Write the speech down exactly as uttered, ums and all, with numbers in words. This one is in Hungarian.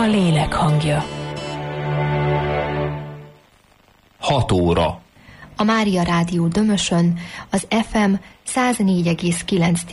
lélek hangja. Hat óra. A Mária Rádió Dömösön, az ef em száz négy egész kilenc